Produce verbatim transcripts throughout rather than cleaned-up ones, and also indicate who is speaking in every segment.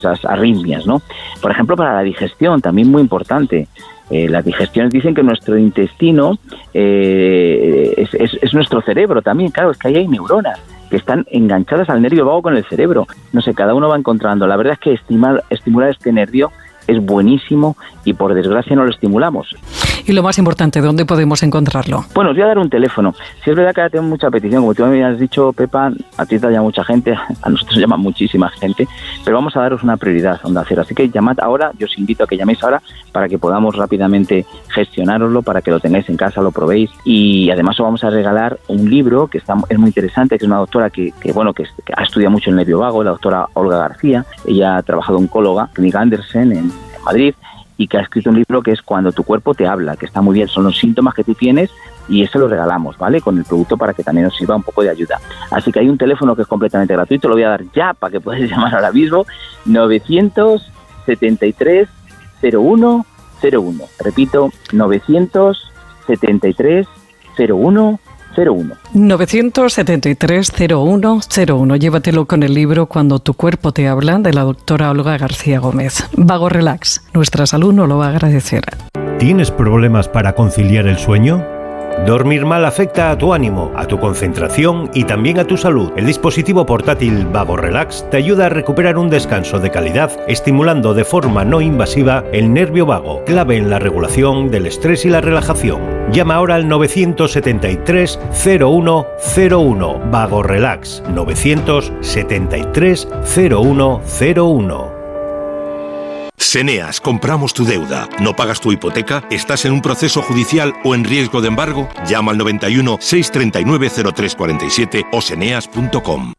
Speaker 1: esas arritmias, ¿no? Por ejemplo, para la digestión, también muy importante. Eh, las digestiones dicen que nuestro intestino eh, es, es, es nuestro cerebro también. Claro, es que ahí hay neuronas que están enganchadas al nervio vago con el cerebro. No sé, cada uno va encontrando. La verdad es que estimular, estimular este nervio es buenísimo y por desgracia no lo estimulamos.
Speaker 2: Y lo más importante, ¿dónde podemos encontrarlo?
Speaker 1: Bueno, os voy a dar un teléfono. Si es verdad que ahora tengo mucha petición, como tú me has dicho, Pepa, a ti te llama mucha gente, a nosotros llama muchísima gente, pero vamos a daros una prioridad, Onda Cero. Así que llamad ahora, yo os invito a que llaméis ahora para que podamos rápidamente gestionároslo, para que lo tengáis en casa, lo probéis, y además os vamos a regalar un libro que está, es muy interesante, que es una doctora que, que bueno, que, que ha estudiado mucho el nervio vago, la doctora Olga García. Ella ha trabajado oncóloga, Clínica Andersen, en, en Madrid, y que ha escrito un libro que es Cuando tu cuerpo te habla, que está muy bien, son los síntomas que tú tienes y eso lo regalamos, ¿vale? Con el producto para que también os sirva un poco de ayuda. Así que hay un teléfono que es completamente gratuito, lo voy a dar ya para que podáis llamar ahora mismo, novecientos setenta y tres cero uno cero uno. Repito, novecientos setenta y tres cero uno cero uno.
Speaker 2: novecientos setenta y tres cero uno cero uno. Llévatelo con el libro Cuando tu cuerpo te habla, de la doctora Olga García Gómez. Vago Relax. Nuestra salud nos lo va a agradecer.
Speaker 3: ¿Tienes problemas para conciliar el sueño? Dormir mal afecta a tu ánimo, a tu concentración y también a tu salud. El dispositivo portátil Vago Relax te ayuda a recuperar un descanso de calidad, estimulando de forma no invasiva el nervio vago, clave en la regulación del estrés y la relajación. Llama ahora al novecientos setenta y tres cero uno cero uno. Vago Relax. novecientos setenta y tres cero uno cero uno.
Speaker 4: Seneas, compramos tu deuda. ¿No pagas tu hipoteca? ¿Estás en un proceso judicial o en riesgo de embargo? Llama al noventa y uno, seiscientos treinta y nueve, cero tres cuarenta y siete o seneas punto com.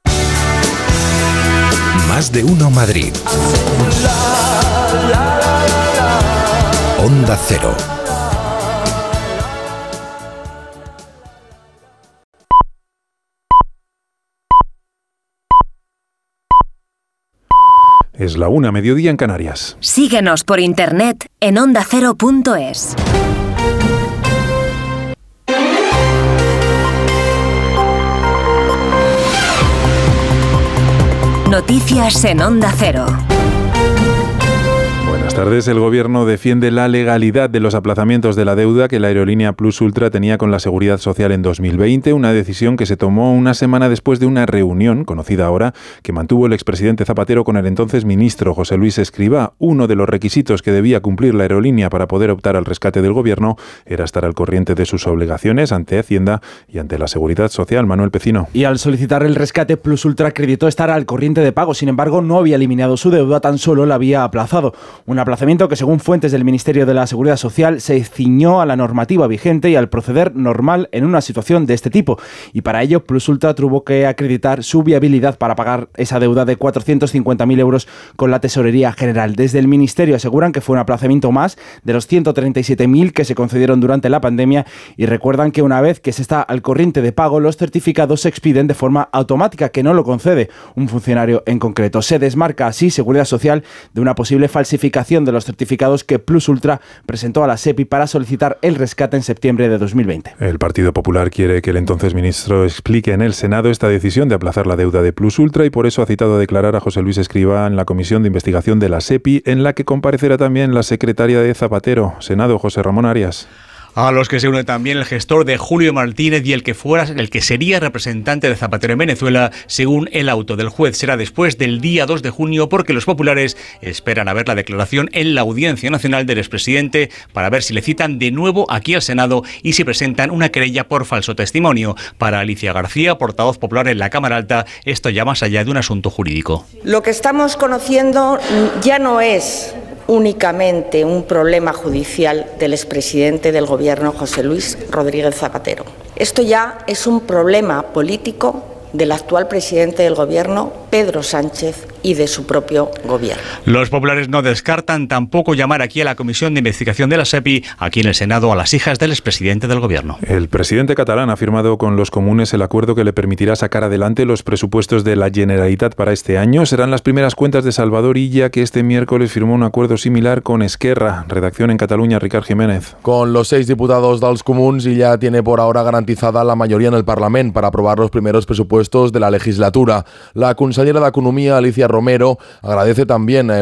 Speaker 5: Más de uno Madrid. Onda Cero.
Speaker 6: Es la una, mediodía en Canarias.
Speaker 7: Síguenos por internet en onda cero punto es. Noticias en Onda Cero.
Speaker 6: Buenas tardes. El Gobierno defiende la legalidad de los aplazamientos de la deuda que la aerolínea Plus Ultra tenía con la Seguridad Social en dos mil veinte, una decisión que se tomó una semana después de una reunión, conocida ahora, que mantuvo el expresidente Zapatero con el entonces ministro José Luis Escrivá. Uno de los requisitos que debía cumplir la aerolínea para poder optar al rescate del Gobierno era estar al corriente de sus obligaciones ante Hacienda y ante la Seguridad Social. Manuel Pecino.
Speaker 8: Y al solicitar el rescate, Plus Ultra acreditó estar al corriente de pago. Sin embargo, no había eliminado su deuda, tan solo la había aplazado. Un aplazamiento que, según fuentes del Ministerio de la Seguridad Social, se ciñó a la normativa vigente y al proceder normal en una situación de este tipo. Y para ello, Plus Ultra tuvo que acreditar su viabilidad para pagar esa deuda de cuatrocientos cincuenta mil euros con la Tesorería General. Desde el Ministerio aseguran que fue un aplazamiento más de los ciento treinta y siete mil que se concedieron durante la pandemia y recuerdan que una vez que se está al corriente de pago, los certificados se expiden de forma automática, que no lo concede un funcionario en concreto. Se desmarca así Seguridad Social de una posible falsificación de los certificados que Plus Ultra presentó a la SEPI para solicitar el rescate en septiembre de dos mil veinte.
Speaker 6: El Partido Popular quiere que el entonces ministro explique en el Senado esta decisión de aplazar la deuda de Plus Ultra y por eso ha citado a declarar a José Luis Escrivá en la comisión de investigación de la SEPI, en la que comparecerá también la secretaria de Zapatero. Senado, José Ramón Arias.
Speaker 9: A los que se une también el gestor de Julio Martínez y el que fuera, el que sería representante de Zapatero en Venezuela, según el auto del juez. Será después del día dos de junio, porque los populares esperan a ver la declaración en la Audiencia Nacional del expresidente para ver si le citan de nuevo aquí al Senado y si presentan una querella por falso testimonio. Para Alicia García, portavoz popular en la Cámara Alta, esto ya más allá de un asunto jurídico.
Speaker 10: Lo que estamos conociendo ya no es únicamente un problema judicial del expresidente del Gobierno, José Luis Rodríguez Zapatero. Esto ya es un problema político del actual presidente del Gobierno, Pedro Sánchez, y de su propio Gobierno.
Speaker 9: Los populares no descartan tampoco llamar aquí a la Comisión de Investigación de la SEPI, aquí en el Senado, a las hijas del expresidente del Gobierno.
Speaker 6: El presidente catalán ha firmado con los comunes el acuerdo que le permitirá sacar adelante los presupuestos de la Generalitat para este año. Serán las primeras cuentas de Salvador Illa, que este miércoles firmó un acuerdo similar con Esquerra. Redacción en Cataluña, Ricard Jiménez.
Speaker 11: Con los seis diputados dels Comuns, Illa tiene por ahora garantizada la mayoría en el Parlament para aprobar los primeros presupuestos de la legislatura. La Conselleria consellera de Economía, Alicia Romero, agradece también